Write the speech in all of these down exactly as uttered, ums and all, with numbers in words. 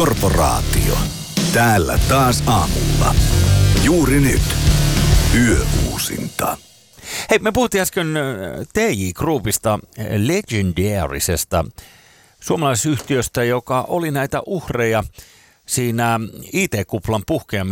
Korporaatio. Täällä taas aamulla. Juuri nyt. Yöuusinta. Hei, me puhuttiin äsken T J Groupista, legendaarisesta suomalaisyhtiöstä, joka oli näitä uhreja siinä I T-kuplan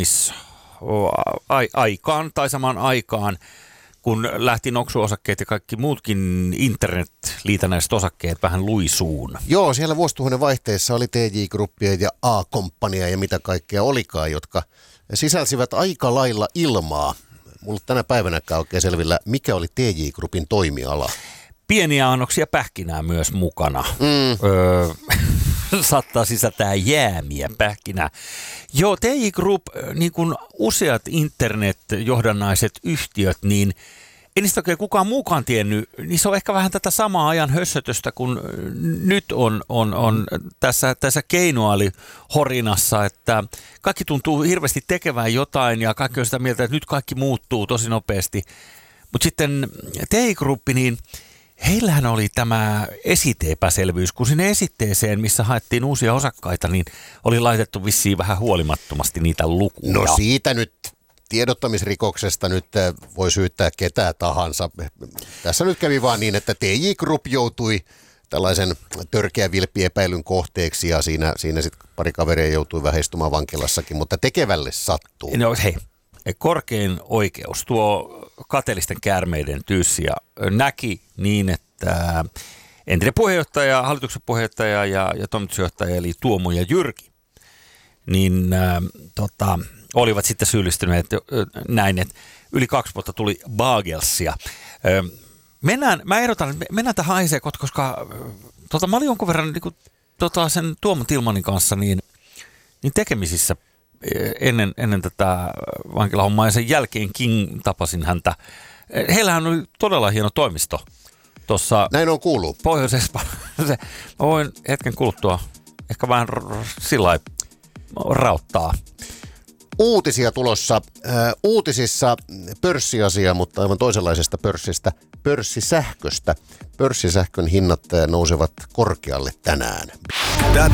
puhkeamisaikaan tai samaan aikaan, kun lähti Noksu-osakkeet ja kaikki muutkin internet-liitännäiset osakkeet vähän luisuun. Joo, siellä vuosituhannen vaihteessa oli T J Groupia ja A-komppania ja mitä kaikkea olikaan, jotka sisälsivät aika lailla ilmaa. Mulla tänä päivänäkään oikein selvillä, mikä oli T J Groupin toimiala. Pieniä annoksia pähkinää myös mukana. Mm. Öö, saattaa sisältää jäämiä pähkinää. Joo, T J Group, niin kuin useat internetjohdannaiset yhtiöt, niin ei niistä oikein kukaan muukaan tiennyt, niin se on ehkä vähän tätä samaa ajan hössötöstä, kun nyt on, on, on tässä, tässä keinoälyhorinassa, että kaikki tuntuu hirveästi tekevään jotain ja kaikki on sitä mieltä, että nyt kaikki muuttuu tosi nopeasti. Mutta sitten T J Group, niin heillähän oli tämä esite-epäselvyys, kun sinne esitteeseen, missä haettiin uusia osakkaita, niin oli laitettu vissiin vähän huolimattomasti niitä lukuja. No siitä nyt tiedottamisrikoksesta nyt voi syyttää ketään tahansa. Tässä nyt kävi vaan niin, että T J Group joutui tällaisen törkeän vilppiepäilyn kohteeksi ja siinä, siinä sitten pari kaveria joutui vähän istumaan vankilassakin, mutta tekevälle sattuu. No hei, korkein oikeus, tuo kateellisten käärmeiden tyyssiä näki niin, että entinen puheenjohtaja, hallituksen puheenjohtaja ja, ja toimitusjohtaja eli Tuomo ja Jyrki, niin äh, tota, olivat sitten syyllistyneet äh, näin, että yli kaksi vuotta tuli Bagelsia. Äh, mennään, mä ehdotan, että mennään tähän aiheeseen, koska äh, tota, mä olin jonkun verran niin kuin, tota, sen Tuomo Tilmanin kanssa niin, niin tekemisissä ennen, ennen tätä vankilahommaa ja sen jälkeenkin tapasin häntä. Heillähän oli todella hieno toimisto tuossa Näin on kuullut. Pohjois-Espanjassa. Mä voin hetken kuluttua ehkä vähän sillä lailla rauttaa. Uutisia tulossa. Äh, uutisissa pörssiasia, mutta aivan toisenlaisesta pörssistä, pörssisähköstä. Pörssisähkön hinnat nousevat korkealle tänään.